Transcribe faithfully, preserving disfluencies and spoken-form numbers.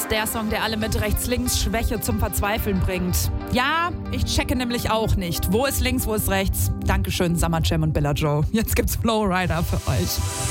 der Song, der alle mit Rechts-Links-Schwäche zum Verzweifeln bringt. Ja, ich checke nämlich auch nicht. Wo ist links, wo ist rechts? Dankeschön, Summer Jam und Bella Joe. Jetzt gibt's Flowrider für euch.